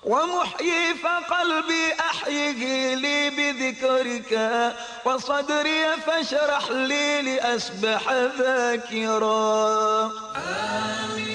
ومحيي فقلبي أحيه لي بذكرك، وصدري فاشرح لي لأسبح ذاكرا. آمين.